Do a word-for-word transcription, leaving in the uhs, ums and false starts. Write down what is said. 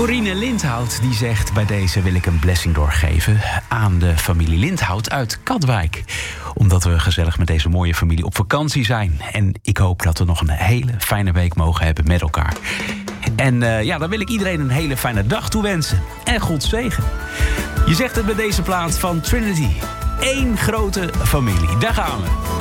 Corine Lindhout die zegt: bij deze wil ik een blessing doorgeven aan de familie Lindhout uit Katwijk. Omdat we gezellig met deze mooie familie op vakantie zijn. En ik hoop dat we nog een hele fijne week mogen hebben met elkaar. En uh, ja, dan wil ik iedereen een hele fijne dag toewensen. En God zegen. Je zegt het bij deze plaat van Trinity. Eén grote familie. Daar gaan we.